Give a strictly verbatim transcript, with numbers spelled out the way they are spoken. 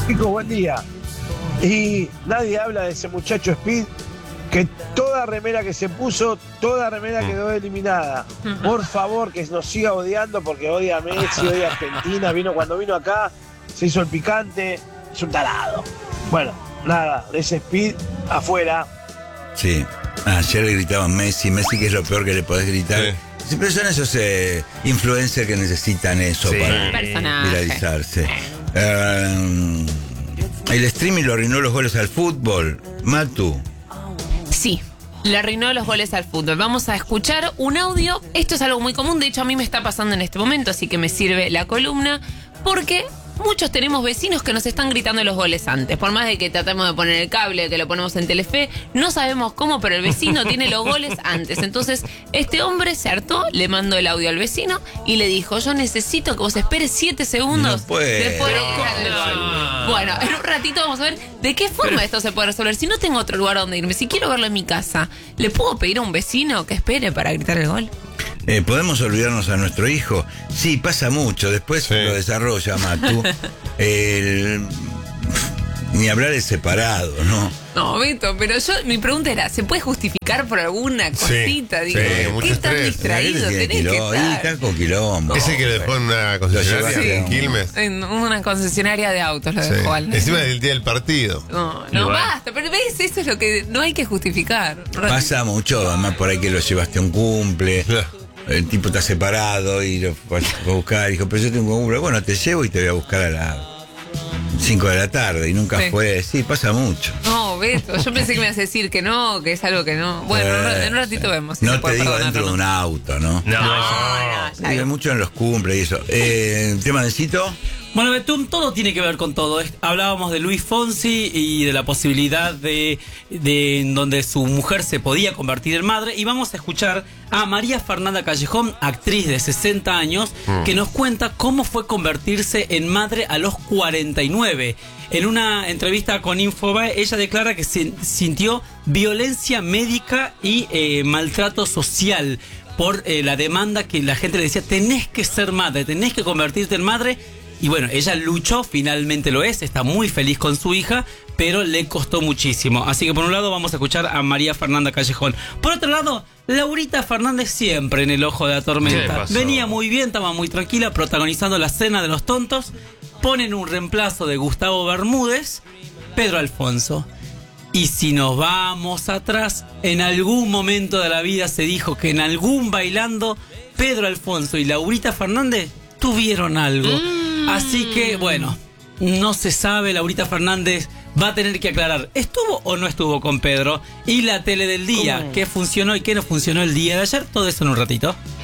Chicos, buen día. Y nadie habla de ese muchacho Speed, que toda remera que se puso, toda remera quedó eliminada. Por favor, que nos siga odiando porque odia a Messi, odia a Argentina. Vino cuando vino acá, se hizo el picante, es un tarado. Bueno, nada, ese Speed afuera. Sí, ayer le gritaban Messi, Messi, que es lo peor que le podés gritar. Sí. Pero son esos eh, influencers que necesitan eso sí. para Personaje. viralizarse. Uh, el streaming lo arruinó los goles al fútbol. Matu. Sí, le arruinó los goles al fútbol. Vamos a escuchar un audio. Esto es algo muy común, de hecho a mí me está pasando en este momento, así que me sirve la columna, porque muchos tenemos vecinos que nos están gritando los goles antes. Por más de que tratemos de poner el cable, que lo ponemos en Telefe, no sabemos cómo, pero el vecino tiene los goles antes. Entonces, este hombre se hartó, le mandó el audio al vecino y le dijo: yo necesito que vos esperes siete segundos no puede. después de gritar el gol. Bueno, en un ratito vamos a ver de qué forma pero esto se puede resolver. Si no tengo otro lugar donde irme, si quiero verlo en mi casa, ¿le puedo pedir a un vecino que espere para gritar el gol? Eh, ¿Podemos olvidarnos a nuestro hijo? Sí, pasa mucho. Después sí. lo desarrolla Matu. El... Ni hablar de separado, ¿no? No, Beto, pero yo, mi pregunta era, ¿se puede justificar por alguna cosita? Sí, Digo, sí, ¿qué tan distraído tenés que estar? Está con quilombo. Ese que lo dejó en una concesionaria sí. en Quilmes. En una concesionaria de autos lo sí. dejó al nene. Encima del día del partido. No, no Igual. basta, pero ves, eso es lo que no hay que justificar. Pasa mucho, además por ahí que lo llevaste a un cumple. El tipo está separado y lo vas a buscar. Dijo, pero yo tengo un cumple. Bueno, te llevo y te voy a buscar a las cinco de la tarde. Y nunca sí. fue. Sí, pasa mucho. No, Beto, yo pensé que me ibas a decir que no, que es algo que no. Bueno, eh, en un ratito vemos. Si no se te digo dentro no. de un auto, ¿no? No, no, no. no hay mucho en los cumples y eso. Eh, ¿Tema de cito? Bueno, Betún, todo tiene que ver con todo. Hablábamos de Luis Fonsi y de la posibilidad de, de en donde su mujer se podía convertir en madre. Y vamos a escuchar a María Fernanda Callejón, actriz de sesenta años, mm. que nos cuenta cómo fue convertirse en madre a los cuarenta y nueve. En una entrevista con Infobae, ella declara que se sintió violencia médica y eh, maltrato social por eh, la demanda que la gente le decía: tenés que ser madre, tenés que convertirte en madre. Y bueno, ella luchó, finalmente lo es, está muy feliz con su hija, pero le costó muchísimo. Así que por un lado vamos a escuchar a María Fernanda Callejón. Por otro lado, Laurita Fernández siempre en el ojo de la tormenta. Venía muy bien, estaba muy tranquila, protagonizando La Cena de los Tontos. Ponen un reemplazo de Gustavo Bermúdez, Pedro Alfonso. Y si nos vamos atrás, en algún momento de la vida se dijo que en algún bailando, Pedro Alfonso y Laurita Fernández tuvieron algo. Mm. Así que, bueno, no se sabe. Laurita Fernández va a tener que aclarar, ¿estuvo o no estuvo con Pedro? Y la tele del día, ¿qué funcionó y qué no funcionó el día de ayer? Todo eso en un ratito.